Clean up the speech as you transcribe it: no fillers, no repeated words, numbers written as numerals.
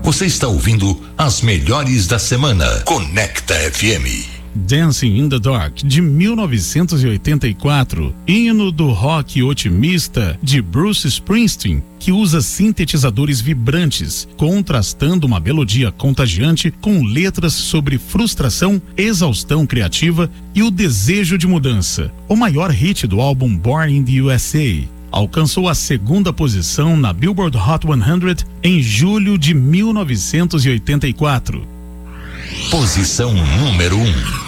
Você está ouvindo as melhores da semana. Conecta FM. Dancing in the Dark, de 1984, hino do rock otimista de Bruce Springsteen, que usa sintetizadores vibrantes, contrastando uma melodia contagiante com letras sobre frustração, exaustão criativa e o desejo de mudança. O maior hit do álbum Born in the USA. Alcançou a 2ª posição na Billboard Hot 100 em julho de 1984. Posição número 1.